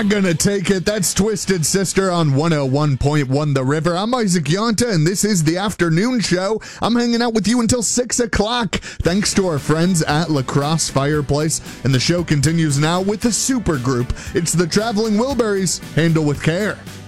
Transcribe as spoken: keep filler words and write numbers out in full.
not gonna take it. That's Twisted Sister on one oh one point one The River. I'm Isaac Yonta, and this is the afternoon show. I'm hanging out with you until six o'clock, thanks to our friends at La Crosse Fireplace. And the show continues now with the super group. It's the Traveling Wilburys. Handle with care.